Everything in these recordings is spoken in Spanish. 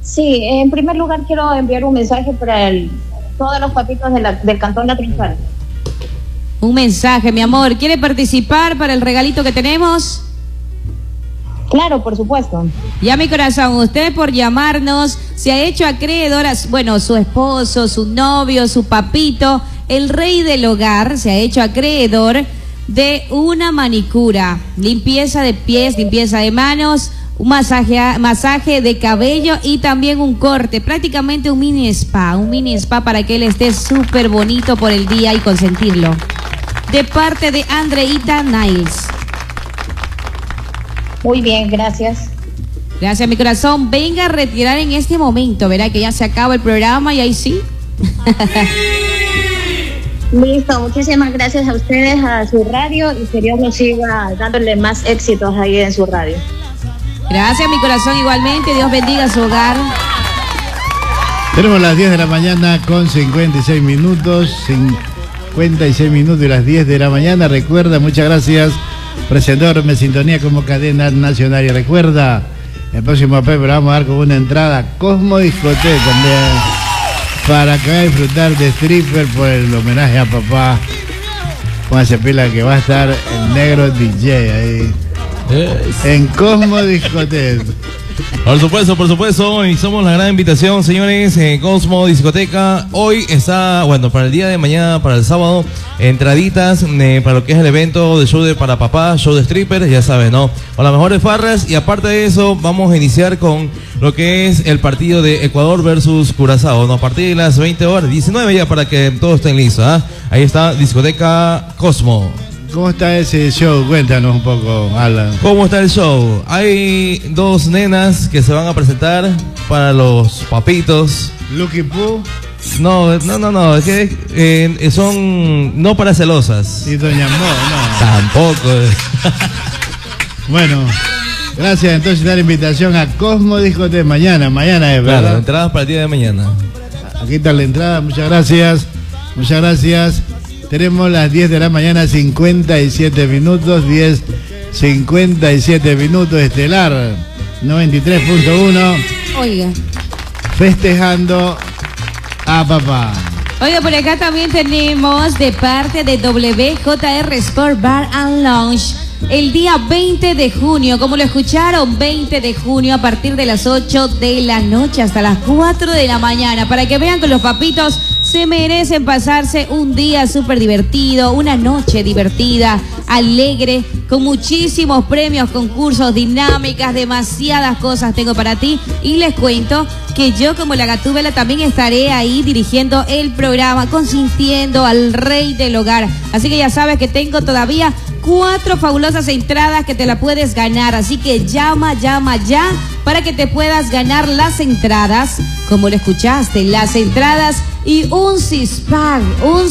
Sí, en primer lugar quiero enviar un mensaje para todos los papitos del Cantón La Trincal. Un mensaje, mi amor. ¿Quiere participar para el regalito que tenemos? Claro, por supuesto. Ya, mi corazón, usted por llamarnos se ha hecho acreedor a, bueno, su esposo, su novio, su papito, el rey del hogar, se ha hecho acreedor de una manicura, limpieza de pies, limpieza de manos, un masaje de cabello y también un corte, prácticamente un mini spa para que él esté súper bonito por el día y consentirlo. De parte de Andreita Niles. Muy bien, gracias. Gracias, mi corazón. Venga a retirar en este momento, verá que ya se acaba el programa y ahí sí. Listo, muchísimas gracias a ustedes, a su radio, y que Dios nos siga dándole más éxitos ahí en su radio. Gracias, mi corazón, igualmente. Dios bendiga su hogar. Tenemos las 10 de la mañana con 56 minutos. 56 minutos y las 10 de la mañana. Recuerda, muchas gracias, presentador, me sintonía como cadena nacional. Y recuerda, el próximo programa vamos a dar con una entrada Cosmo Discoteca también, para que vaya a disfrutar de stripper por el homenaje a papá. Póngase pila que va a estar el negro DJ ahí. En Cosmo Discoteca. Por supuesto, y somos la gran invitación, señores, en Cosmo Discoteca. Hoy está, bueno, para el día de mañana, para el sábado, entraditas para lo que es el evento de show de para papá, show de stripper, ya saben, ¿no? Con las mejores farras, y aparte de eso, vamos a iniciar con lo que es el partido de Ecuador versus Curazao, ¿no? A partir de las 20 horas, 19 ya, para que todos estén listos, ¿ah? Ahí está Discoteca Cosmo. ¿Cómo está ese show? Cuéntanos un poco, Alan. ¿Cómo está el show? Hay dos nenas que se van a presentar para los papitos. ¿Lucky Poo? No, es que son no para celosas. Y Doña Mo, no. Tampoco. Bueno, gracias. Entonces da la invitación a Cosmo Discoteca mañana es, ¿verdad? Claro, entradas para el día de mañana. Aquí está la entrada, muchas gracias. Muchas gracias. Tenemos las 10 de la mañana, 57 minutos, 10:57 minutos, Estelar 93.1. Oiga. Festejando a papá. Oiga, por acá también tenemos de parte de WJR Sport Bar and Lounge. El día 20 de junio, como lo escucharon, 20 de junio a partir de las 8 de la noche hasta las 4 de la mañana, para que vean que los papitos se merecen pasarse un día súper divertido, una noche divertida, alegre, con muchísimos premios, concursos, dinámicas, demasiadas cosas tengo para ti. Y les cuento que yo, como la Gatúbela, también estaré ahí dirigiendo el programa, consintiendo al rey del hogar. Así que ya sabes que tengo todavía 4 fabulosas entradas que te la puedes ganar, así que llama ya para que te puedas ganar las entradas, como lo escuchaste, las entradas y un six-pack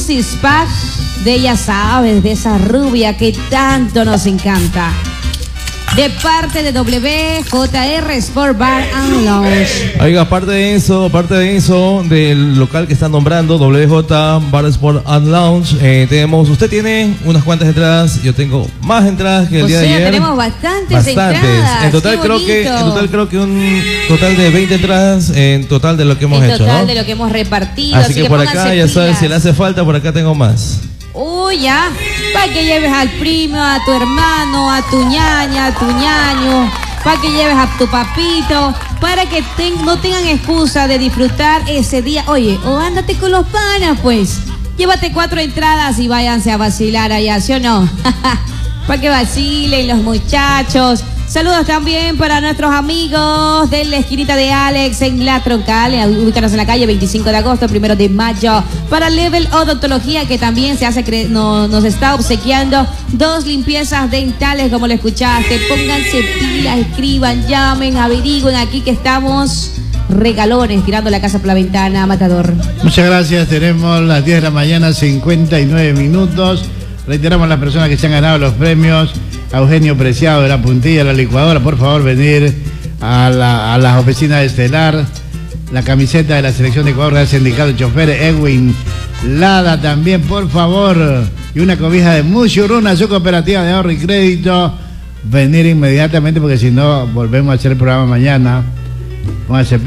de, ya sabes, de esa rubia que tanto nos encanta. De parte de WJR Sport Bar and Lounge. Oiga, aparte de eso, del local que están nombrando, WJ Bar Sport and Lounge, usted tiene unas cuantas entradas, yo tengo más entradas que el día de ayer. Tenemos bastantes entradas. En total creo que un total de 20 entradas en total de lo que hemos hecho, ¿no? En total de lo que hemos repartido. Así que por acá, ya sabes, si le hace falta, por acá tengo más. Ya, para que lleves al primo, a tu hermano, a tu ñaña, a tu ñaño, para que lleves a tu papito, para que no tengan excusa de disfrutar ese día. Oye, o ándate con los panas, pues. Llévate 4 entradas y váyanse a vacilar allá, ¿sí o no? Para que vacilen los muchachos. Saludos también para nuestros amigos de la esquinita de Alex en La Troncal, ubícanos en la calle 25 de agosto, 1 de mayo. Para Level Odontología, que también nos está obsequiando 2 limpiezas dentales, como lo escuchaste. Pónganse pilas, escriban, llamen, averigüen, aquí que estamos regalones, tirando la casa por la ventana, Matador. Muchas gracias, tenemos las 10 de la mañana, 59 minutos. Reiteramos a las personas que se han ganado los premios. A Eugenio Preciado de la Puntilla, la licuadora, por favor venir a las oficinas de Estelar. La camiseta de la selección de Ecuador del sindicato de choferes, Edwin Lada también, por favor. Y una cobija de Mushuruna, su cooperativa de ahorro y crédito. Venir inmediatamente porque si no volvemos a hacer el programa mañana.